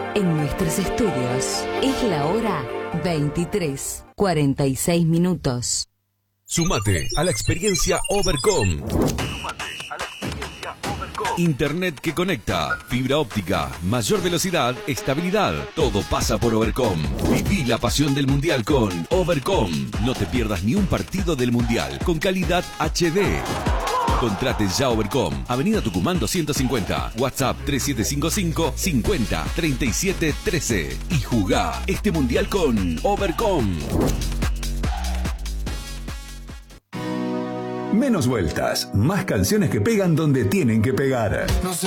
En nuestros estudios es la hora 23:46. Sumate a la experiencia Overcom. Internet que conecta, fibra óptica, mayor velocidad, estabilidad. Todo pasa por Overcom. Viví la pasión del Mundial con Overcom. No te pierdas ni un partido del Mundial con calidad HD. Contrate ya Overcom, Avenida Tucumán 250, WhatsApp 3755 50 37 13 y jugá este Mundial con Overcom. Menos vueltas, más canciones que pegan donde tienen que pegar. No sé